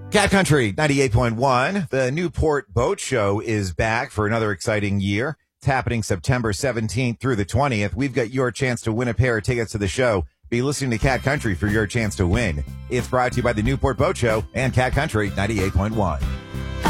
Cat Country 98.1. The Newport Boat Show is back for another exciting year. It's happening September 17th through the 20th. We've got your chance to win a pair of tickets to the show. Be listening to Cat Country for your chance to win. It's brought to you by the Newport Boat Show and Cat Country 98.1.